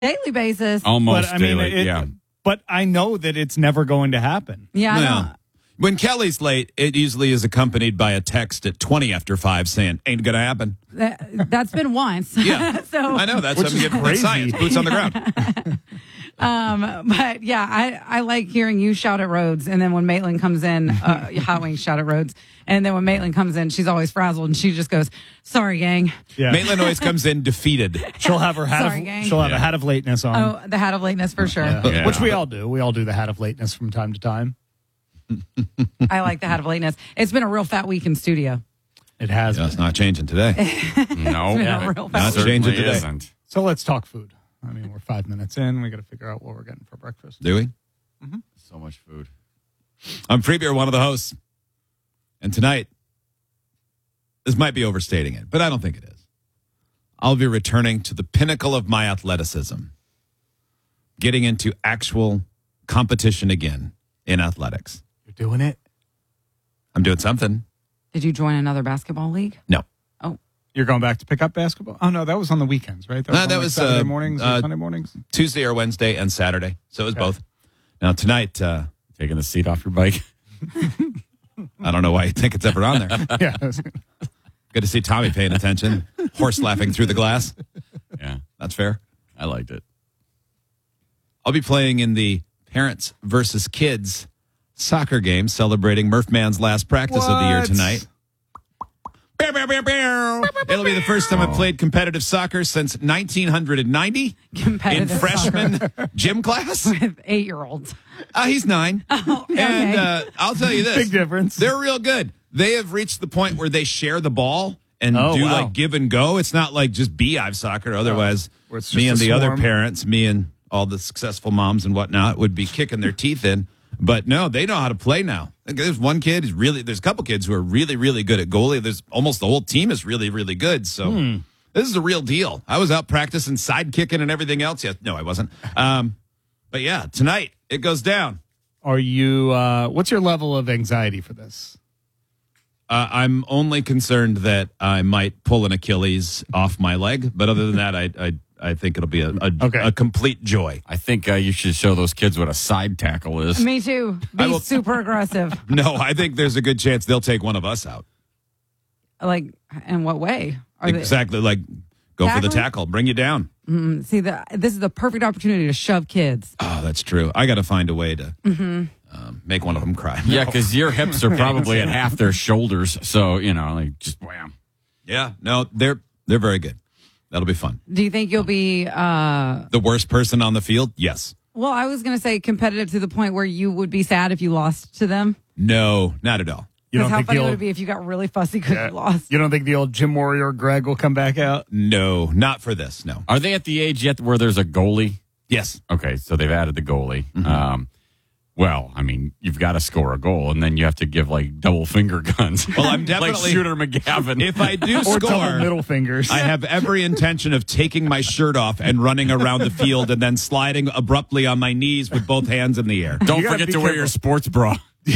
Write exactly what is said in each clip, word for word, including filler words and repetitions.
daily basis. Almost But, I mean, daily, it- yeah. But I know that it's never going to happen. Yeah, I know. Well, when Kelly's late, it usually is accompanied by a text at twenty after five saying, ain't going to happen. That, that's been once. Yeah. so I know. That's Which I'm is getting crazy. science, boots on the ground. Um, but yeah, I, I like hearing you shout at Rhodes. And then when Maitland comes in, uh, Hot Wings shout at Rhodes. And then when Maitland comes in, she's always frazzled and she just goes, sorry, gang. Yeah. Maitland always comes in defeated. She'll have her hat Sorry, of gang. she'll have Yeah. a hat of lateness on. Oh, the hat of lateness for sure. Yeah. Yeah. Which we all do. We all do the hat of lateness from time to time. I like the hat of lateness. It's been a real fat week in studio. It has. Yeah, it's not changing today. No, been a it real Not fast changing certainly today. isn't. So let's talk food. I mean, we're five minutes in. We got to figure out what we're getting for breakfast. Do we? So much food. I'm Freebeer, one of the hosts. And tonight, this might be overstating it, but I don't think it is. I'll be returning to the pinnacle of my athleticism, getting into actual competition again in athletics. You're doing it. I'm doing something. Did you join another basketball league? No. Oh, You're going back to pick up basketball? Oh, no, that was on the weekends, right? No, on, that like, was, Saturday uh, mornings or uh, Sunday mornings? Tuesday or Wednesday and Saturday. So it was Okay. both. Now, tonight, uh, Taking the seat off your bike. I don't know why you think it's ever on there. Yeah. Good to see Tommy paying attention. Horse laughing through the glass. Yeah, That's fair. I liked it. I'll be playing in the parents versus kids soccer game celebrating Murphman's last practice of the year What? tonight. Bow, bow, bow, bow. It'll be the first time I've played competitive soccer since nineteen ninety in competitive freshman gym class. with eight-year-olds. Uh, he's nine. Oh, okay. And uh, I'll tell you this. Big difference. They're real good. They have reached the point where they share the ball and Oh, do wow. like give and go. It's not like just beehive soccer. Otherwise, Where it's me just and a the other swarm. parents, me and all the successful moms and whatnot would be kicking their teeth in. But no, they know how to play now. There's one kid who's really, there's a couple kids who are really, really good at goalie. There's almost the whole team is really, really good. So Hmm. this is a real deal. I was out practicing side kicking and everything else. Yeah, no, I wasn't. Um, but yeah, tonight it goes down. Are you, uh, what's your level of anxiety for this? Uh, I'm only concerned that I might pull an Achilles off my leg, but other than that, I I, I think it'll be a a, Okay. a complete joy. I think uh, you should show those kids what a side tackle is. Me too. I Be will- super aggressive. No, I think there's a good chance they'll take one of us out. Like, in what way? Are Exactly, like go for the Tackling? tackle, bring you down. They, see, the, this is the perfect opportunity to shove kids. Oh, that's true. I got to find a way to um, make one of them cry. Yeah, because your hips are probably at half their shoulders. So, you know, like just wham. Yeah, no, they're they're very good. That'll be fun. Do you think you'll be, uh, The worst person on the field? Yes. well, I was going to say competitive to the point where you would be sad if you lost to them? No, not at all. You Because don't how think funny the would old, it be if you got really fussy because Yeah. you lost? you don't think the old gym warrior Greg will come back out? No, not for this. No. Are they at the age yet where there's a goalie? Yes. Okay, so they've added the goalie. Um, well, I mean, you've got to score a goal, and then you have to give like double finger guns. Well, I'm like definitely- Shooter McGavin. If I do Or double score, middle fingers. I have every intention of taking my shirt off and running around the field and then sliding abruptly on my knees with both hands in the air. Don't You gotta forget be to wear careful. your sports bra.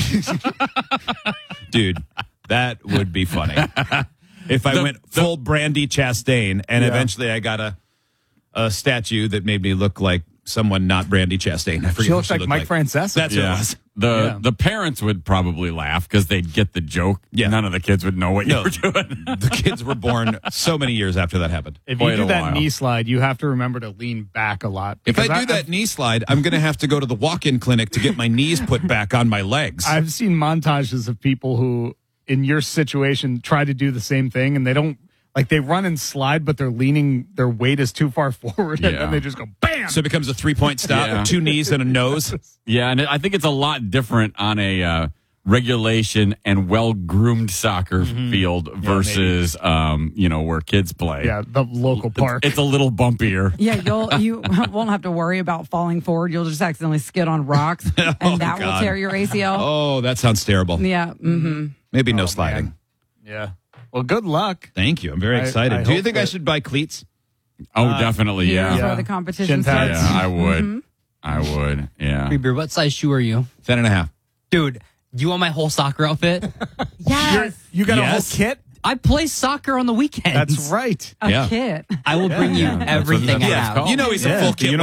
Dude, that would be funny. If I The- went full Brandy Chastain and Yeah. eventually I got a a statue that made me look like someone not Brandy Chastain. I forget She what looks she like looked Mike Francesa. That's what it was. The Yeah. the parents would probably laugh because they'd get the joke. Yeah. None of the kids would know what you No. were doing. The kids were born so many years after that happened. If Quite you do a that while. knee slide, you have to remember to lean back a lot. If I Because do that knee slide, I'm going to have to go to the walk-in clinic to get my knees put back on my legs. I've seen montages of people who, in your situation, try to do the same thing, and they don't like they run and slide, but they're leaning. Their weight is too far forward, and Yeah. then they just go bam. So it becomes a three-point stop, Yeah. two knees and a nose. Yeah, and I think it's a lot different on a uh, regulation and well-groomed soccer field versus, um, you know, where kids play. yeah, the local park. It's a little bumpier. Yeah, you'll you won't have to worry about falling forward. You'll just accidentally skid on rocks, and Oh, that will God. tear your A C L. Oh, that sounds terrible. Yeah. Mm-hmm. Maybe no Oh, sliding. man. yeah. Well, good luck. Thank you. I'm very I- excited. I Do you hope think I that- should buy cleats? Oh, definitely, Here's yeah. Yeah. where the competition Shin starts. pads. Yeah, I would. I would, yeah. Free beer, what size shoe are you? Ten and a half. Dude, do you want my whole soccer outfit? Yes, You got Yes. a whole kit? I play soccer on the weekends. That's right. a Yeah. kit. I will bring you Yeah, that's what- everything that's I what it's have. called. You know he's a Yeah. full Do you kit know